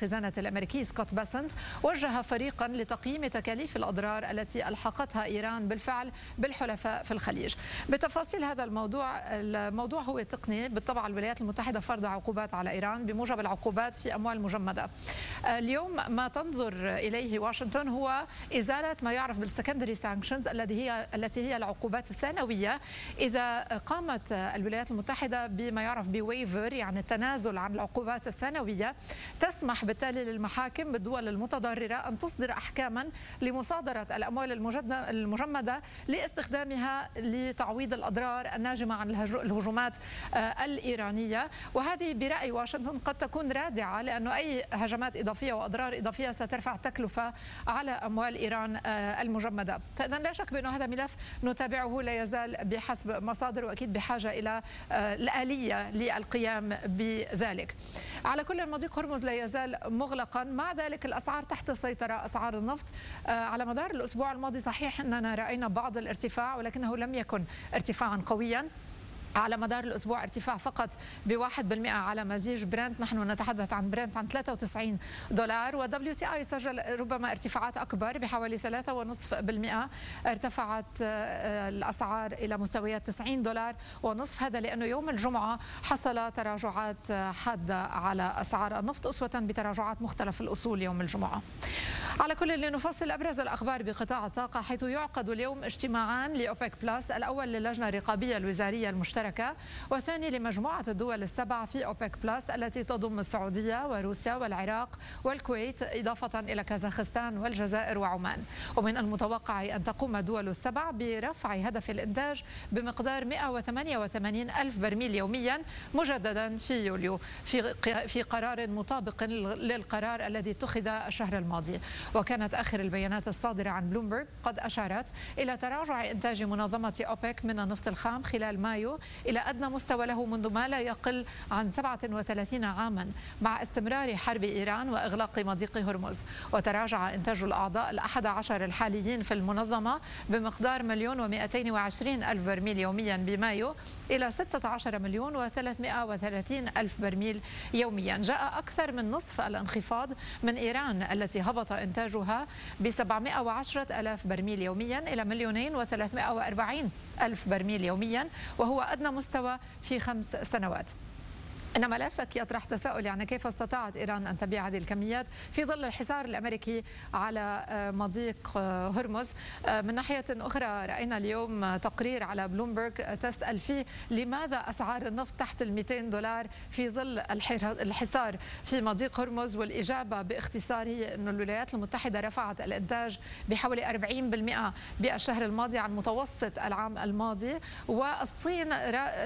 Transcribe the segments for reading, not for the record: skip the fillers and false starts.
الخزانة الأمريكي سكوت باسنت وجه فريقا لتقييم تكاليف الأضرار التي ألحقتها إيران بالفعل بالحلفاء في الخليج. بتفاصيل هذا الموضوع هو تقني. بالطبع الولايات المتحدة فرض عقوبات على إيران بموجب العقوبات في أموال مجمدة. اليوم ما تنظر إليه واشنطن هو إزالة ما يعرف بالسكندري سانكشنز التي هي العقوبات الثانوية إذا قامت الولايات المتحدة بما يعرف بويفر، يعني التنازل عن العقوبات الثانوية، تسمح بالتالي للمحاكم بالدول المتضررة أن تصدر أحكاما لمصادرة الأموال المجمدة لاستخدامها لتعويض الأضرار الناجمة عن الهجومات الإيرانية. وهذه برأي واشنطن قد تكون رادعة، لأنه أي هجمات إضافية وأضرار إضافية سترفع التكلفة على أموال إيران المجمدة. فإذا لا شك بأن هذا ملف نتابعه، لا يزال بحسب مصادر، وأكيد بحاجة إلى الآلية للقيام بذلك. على كل مضيق هرمز لا يزال مغلقا، مع ذلك الأسعار تحت السيطرة. أسعار النفط على مدار الأسبوع الماضي صحيح أننا رأينا بعض الارتفاع، ولكنه لم يكن ارتفاعا قويا. على مدار الأسبوع ارتفاع فقط ب1% على مزيج برنت، نحن نتحدث عن برنت عن $93، WTI سجل ربما ارتفاعات أكبر بحوالي 3.5%. ارتفعت الأسعار إلى مستويات $90.5. هذا لأنه يوم الجمعة حصل تراجعات حادة على أسعار النفط أسوة بتراجعات مختلف الأصول يوم الجمعة. على كل لنفصل أبرز الأخبار بقطاع الطاقة، حيث يعقد اليوم اجتماعان لأوبك بلس، الأول للجنة الرقابية الوزارية المشتركة، والثاني لمجموعة الدول السبع في أوبك بلس التي تضم السعودية وروسيا والعراق والكويت، إضافة إلى كازاخستان والجزائر وعمان. ومن المتوقع أن تقوم الدول السبع برفع هدف الإنتاج بمقدار 188 ألف برميل يوميا مجددا في يوليو، في قرار مطابق للقرار الذي اتخذ الشهر الماضي. وكانت آخر البيانات الصادرة عن بلومبرج قد أشارت إلى تراجع إنتاج منظمة أوبك من النفط الخام خلال مايو إلى أدنى مستوى له منذ ما لا يقل عن 37 عاما، مع استمرار حرب إيران وإغلاق مضيق هرمز. وتراجع إنتاج الأعضاء ال11 الحاليين في المنظمة بمقدار 1,220,000 برميل يوميا بمايو إلى 16,330,000 برميل يوميا. جاء أكثر من نصف الانخفاض من إيران التي هبط إنتاجها ب710,000 برميل يوميا إلى 2,340,000 برميل يوميا، وهو أدنى مستوى في 5 سنوات. إنما لا شك يطرح تساؤل، يعني كيف استطاعت إيران أن تبيع هذه الكميات في ظل الحصار الأمريكي على مضيق هرمز؟ من ناحية أخرى رأينا اليوم تقرير على بلومبرج تسأل فيه لماذا أسعار النفط تحت $200 في ظل الحصار في مضيق هرمز، والإجابة باختصار هي أن الولايات المتحدة رفعت الإنتاج بحوالي 40% بالشهر الماضي عن متوسط العام الماضي، والصين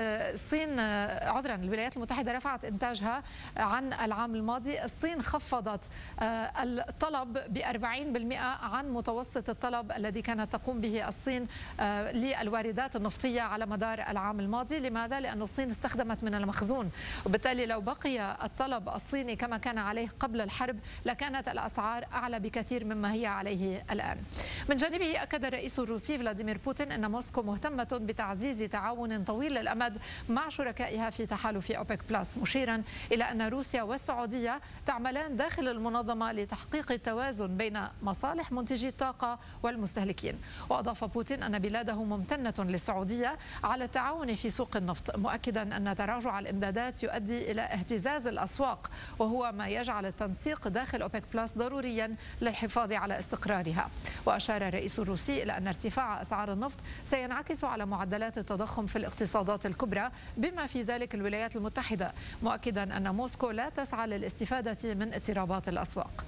الولايات المتحدة رفعت إنتاجها عن العام الماضي. الصين خفضت الطلب ب40% عن متوسط الطلب الذي كانت تقوم به الصين للواردات النفطية على مدار العام الماضي. لماذا؟ لأن الصين استخدمت من المخزون، وبالتالي لو بقي الطلب الصيني كما كان عليه قبل الحرب لكانت الأسعار أعلى بكثير مما هي عليه الآن. من جانبه أكد الرئيس الروسي فلاديمير بوتين أن موسكو مهتمة بتعزيز تعاون طويل الأمد مع شركائها في تحالف أوبك بلس، مشيرا إلى أن روسيا والسعودية تعملان داخل المنظمة لتحقيق التوازن بين مصالح منتجي الطاقة والمستهلكين. وأضاف بوتين أن بلاده ممتنة للسعودية على التعاون في سوق النفط، مؤكدا أن تراجع الإمدادات يؤدي إلى اهتزاز الأسواق، وهو ما يجعل التنسيق داخل أوبك بلس ضروريا للحفاظ على استقرارها. وأشار الرئيس الروسي إلى أن ارتفاع أسعار النفط سينعكس على معدلات التضخم في الاقتصادات الكبرى بما في ذلك الولايات المتحدة، مؤكدا أن موسكو لا تسعى للاستفادة من اضطرابات الأسواق.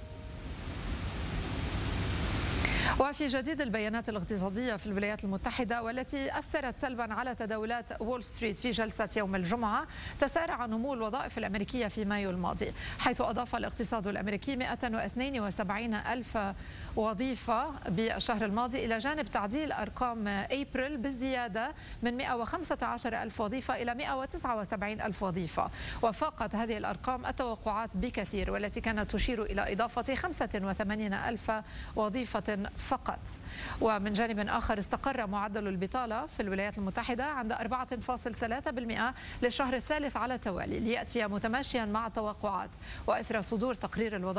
وفي جديد البيانات الاقتصادية في الولايات المتحدة والتي أثرت سلبا على تداولات وول ستريت في جلسة يوم الجمعة، تسارع نمو الوظائف الأمريكية في مايو الماضي، حيث أضاف الاقتصاد الأمريكي 172 ألف وظيفة بالشهر الماضي، إلى جانب تعديل أرقام أبريل بالزيادة من 115 ألف وظيفة إلى 179 ألف وظيفة. وفاقت هذه الأرقام التوقعات بكثير، والتي كانت تشير إلى إضافة 85 ألف وظيفة فقط. ومن جانب آخر استقر معدل البطالة في الولايات المتحدة عند 4.3% للشهر الثالث على التوالي، ليأتي متماشيا مع التوقعات وإثر صدور تقرير الوظائف